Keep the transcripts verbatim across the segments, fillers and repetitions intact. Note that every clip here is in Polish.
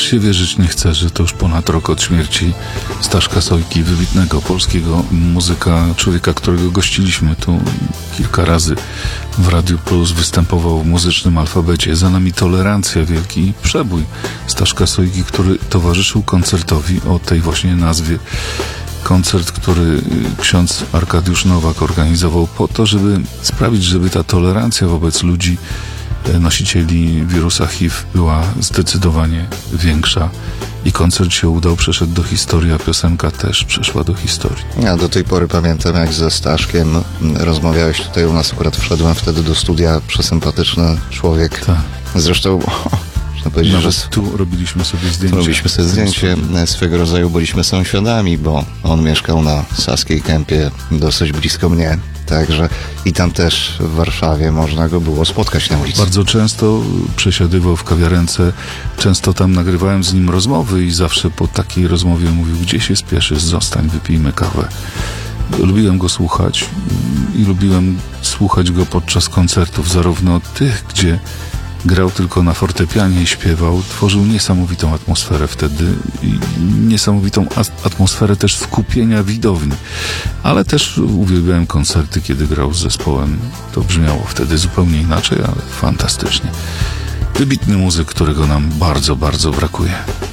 się wierzyć nie chcę, że to już ponad rok od śmierci Staszka Sojki, wybitnego polskiego muzyka, człowieka, którego gościliśmy tu kilka razy w Radiu Plus, występował w muzycznym alfabecie. Za nami Tolerancja, wielki przebój Staszka Sojki, który towarzyszył koncertowi o tej właśnie nazwie. Koncert, który ksiądz Arkadiusz Nowak organizował po to, żeby sprawić, żeby ta tolerancja wobec ludzi nosicieli wirusa H I V była zdecydowanie większa. I koncert się udał, przeszedł do historii, a piosenka też przeszła do historii. Ja do tej pory pamiętam, jak ze Staszkiem rozmawiałeś tutaj u nas, akurat wszedłem wtedy do studia, przesympatyczny człowiek. Tak. Zresztą można powiedzieć, Nawet że tu robiliśmy sobie zdjęcie. Robiliśmy sobie zdjęcie, swego rodzaju byliśmy sąsiadami, bo on mieszkał na Saskiej Kępie, dosyć blisko mnie. Także i tam też w Warszawie można go było spotkać na ulicy. Bardzo często przesiadywał w kawiarence, często tam nagrywałem z nim rozmowy i zawsze po takiej rozmowie mówił: gdzie się spieszysz, zostań, wypijmy kawę. Lubiłem go słuchać i lubiłem słuchać go podczas koncertów, zarówno tych, gdzie grał tylko na fortepianie i śpiewał, tworzył niesamowitą atmosferę wtedy i niesamowitą atmosferę też skupienia widowni. Ale też uwielbiałem koncerty, kiedy grał z zespołem. To brzmiało wtedy zupełnie inaczej, ale fantastycznie. Wybitny muzyk, którego nam bardzo, bardzo brakuje.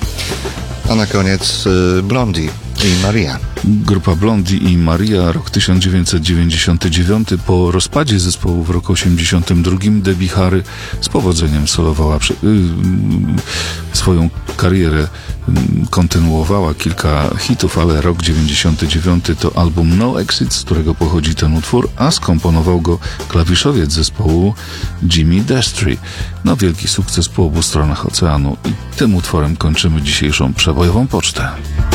A na koniec y, Blondie i Maria. Grupa Blondie i Maria, rok tysiąc dziewięćset dziewięćdziesiąty dziewiąty. Po rozpadzie zespołu w roku osiemdziesiątym drugim Debbie Harry z powodzeniem solowała przy, yy, swoją karierę, yy, kontynuowała kilka hitów, ale rok dziewięćdziesiąty dziewiąty to album No Exit, z którego pochodzi ten utwór, a skomponował go klawiszowiec zespołu Jimmy Destry. No, wielki sukces po obu stronach oceanu i tym utworem kończymy dzisiejszą przebojową pocztę.